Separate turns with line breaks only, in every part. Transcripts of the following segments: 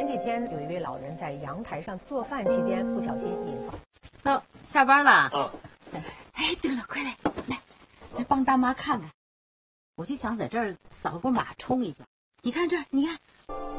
前几天有一位老人在阳台上做饭期间不小心引发。
哦，下班了。
啊。
哎，对了，快来帮大妈看看。我就想在这儿扫个码冲一下。你看这儿，你看。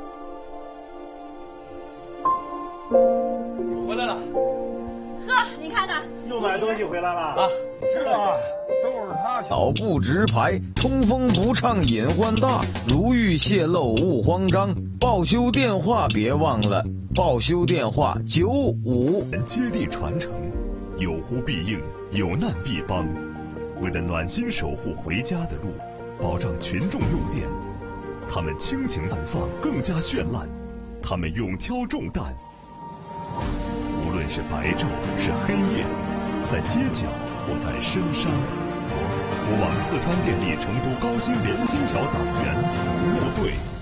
回来了。
呵，你看看。
又买东西回来了
啊！
是啊，都是他。
老不直排，通风不畅隐患大，如遇泄漏勿慌张。报修电话别忘了，报修电话95。
接力传承，有呼必应，有难必帮。为了暖心守护回家的路，保障群众用电，他们倾情绽放，更加绚烂。他们勇挑重担，无论是白昼是黑夜，在街角或在深山。我往四川电力成都高新联新桥党员服务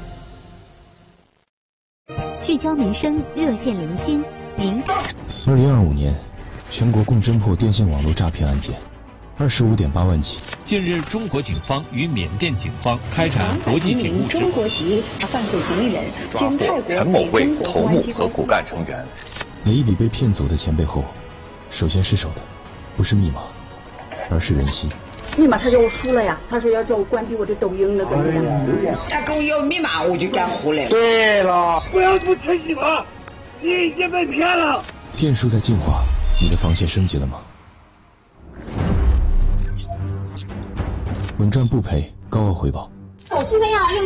队。
聚焦民生，热线联心。
2025年，全国共侦破电信网络诈骗案件25.8万起。
近日，中国警方与缅甸警方开展国际警务
中国籍犯罪嫌疑人
抓获陈某贵头目和骨干成员。
每一笔被骗走的钱背后，首先失手的不是密码，而是人心。
密码他叫我输了呀，他说要叫我关闭我的抖音那个。
他跟我要密码，我就敢胡来。
对了，不要不珍惜他，你已经被骗了。
骗术在进化，你的防线升级了吗？稳赚不赔，高额回报。
我现在要用